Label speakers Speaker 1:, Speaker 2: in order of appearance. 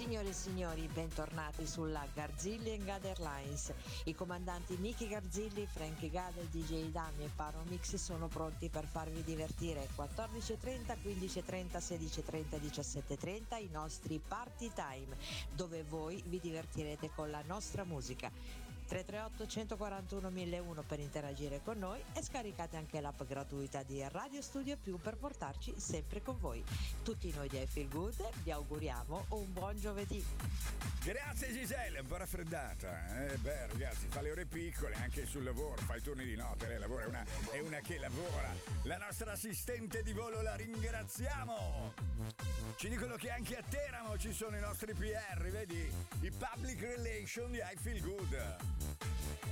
Speaker 1: Signore e signori, bentornati sulla Garzilli Gader Lines. I comandanti Nicky Garzilli, Frankie Gader, DJ Dami e Paro Mix sono pronti per farvi divertire. 14.30, 15.30, 16.30 e 17.30 i nostri party time, dove voi vi divertirete con la nostra musica. 338 141 1001 per interagire con noi e scaricate anche l'app gratuita di Radio Studio Più per portarci sempre con voi. Tutti noi di I Feel Good vi auguriamo un buon giovedì.
Speaker 2: Grazie Giselle, un po' raffreddata. Beh ragazzi, fa le ore piccole anche sul lavoro, fa i turni di notte, lei lavora, è una che lavora. La nostra assistente di volo la ringraziamo. Ci dicono che anche a Teramo ci sono i nostri PR, vedi? I public relation di I Feel Good.